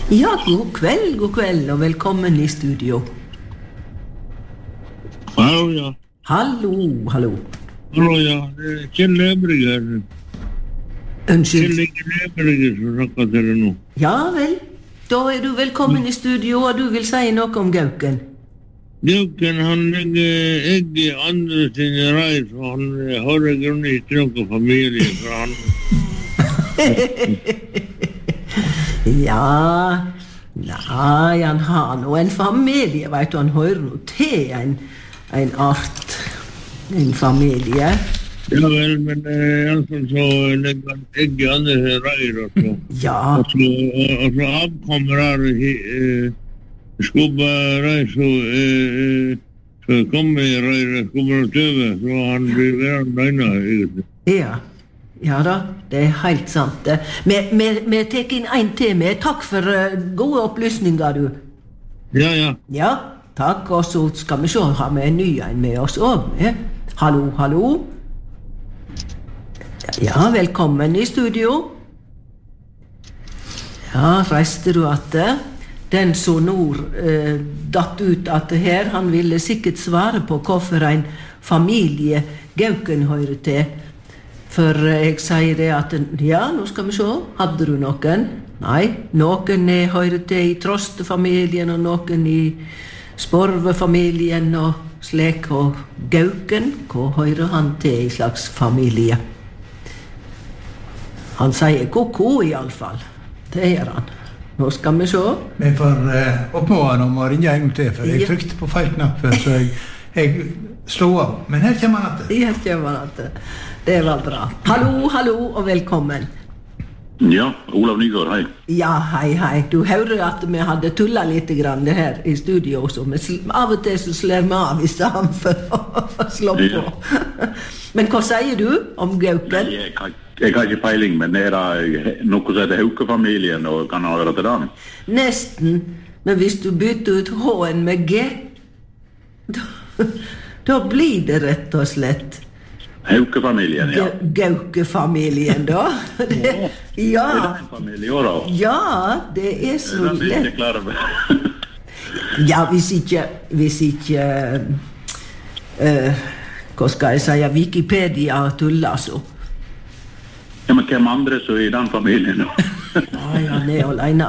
Ja, god kveld, og velkommen i studio. Hallo, ja. Hallo. Hallo, ja. Kjell Løberg her. Unnskyld. Kjell Løberg som snakker til deg nå. Ja vel, da du velkommen i studio, og du vil si noe om Gauken. Gauken, han legger egg i andre sine reir, så han har i grunnen ikke noen familie fra han. Ja, nei, han har nå en familie, vet du, han hører nå til en art, en familie. Ja vel, men iallfall så legger han egg i andre reir, og så. Ja. Og så avkommer her skubba reir, så kommer i reir, skubber og tøve, så han blir verden døgnet, egentlig. Ja da, det helt sant det. Vi tek inn en til med. Takk for gode opplysninger, du. Ja. Ja, takk, og så skal vi se, har vi en ny en med oss også. Hallo. Ja, velkommen i studio. Ja, reiste du at det? Den som nord datt ut at det her, han ville sikkert svare på hvorfor en familie Gauken hører til. For jeg sier det at, ja, nå skal vi se, hadde du noen? Nei, noen hører til i Trostefamilien, og noen i Sporvefamilien, og slik, og Gauken, hva hører han til i slags familie? Han sier koko i alle fall, det gjør han. Nå skal vi se. Vi får oppmåle han om å ringe en gang til, for jeg trykte på feil knapp, så jeg slå av. Men her kommer han til. Her kommer han til. Det var bra. Hallo, og velkommen. Ja, Olav Nygaard, hei. Ja, hei. Du hører at vi hadde tullet litt grann her i studio også, men av og til så slår vi av i stedet for å slå på. Men hva sier du om Gauken? Jeg har ikke peiling, men det noe som heter Hauke-familien, og kan ha hørt til den? Nesten, men hvis du bytter ut H-en med G, da blir det rett og slett Hauke-familien, ja. Gaukefamilien, da. Ja. Det en familie også, da. Ja, det så lett. Det ikke klare med. Ja, hvis ikke hva skal jeg si, Wikipedia tuller så. Ja, men hvem andre så i den familien, da? Ja, han alene.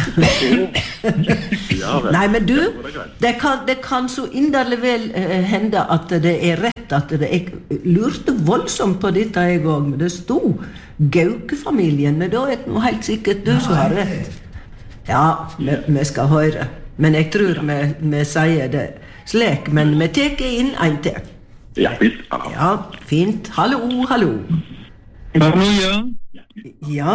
Nei, men du, det kan så inderlig vel hende at det rett, at jeg lurte voldsomt på dette jeg også, men det stod Gaukefamilien, men da det noe helt sikkert du som har rett. Ja, vi skal høre, men jeg tror vi sier det slik, men vi teker inn en til. Ja, fint. Ja, fint. Hallo. Hallo, ja. Ja?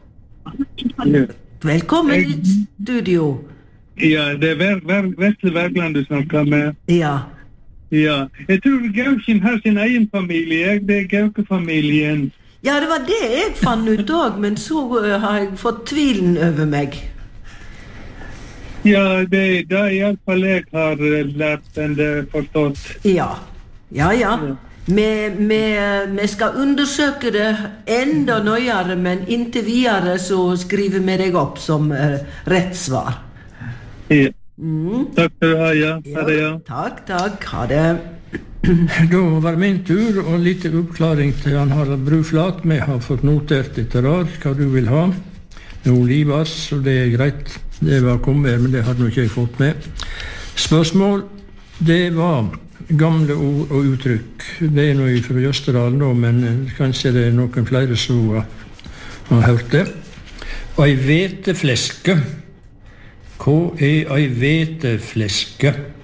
Velkommen i studio. Ja, det Vesle Bergland du snakker med. Ja. Jeg tror Gauken har sin egen familie, det Gaukefamilien. Ja, det var det jeg fant ut også, men så har jeg fått tvilen over meg. Ja, det i alle fall jeg har lært enn det forstått. Ja. Vi skal undersøke det enda nøyere, men inntil videre så skriver vi deg opp som rett svar. Ja. Takk for det, ja. Ha det, ja. Takk. Ha det. Da var min tur, og litt oppklaring til han Harald Bruflat. Vi har fått notert etter hva du vil ha. Nå livas, så det greit. Det var kommet, men det hadde nok ikke jeg fått med. Spørsmål, det var gamle ord og uttrykk. Det noe fra Jøsterdal nå, men kanskje det noen flere som har hørt det. Ei vetefleske. Hva ei vetefleske?